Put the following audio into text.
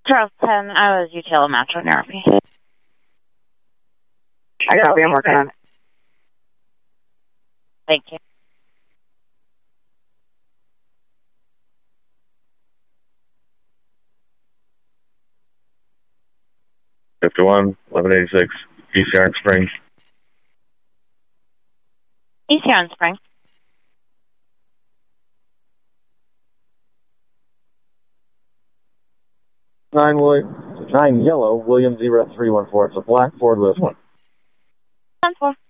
Charles 10, I was UTL Metro Therapy. I got it. I'm working on it. Thank you. $51, 1186, East Yarn Springs. East Yarn Springs. Nine yellow, William 0314. It's a black Ford Lift. 10-4.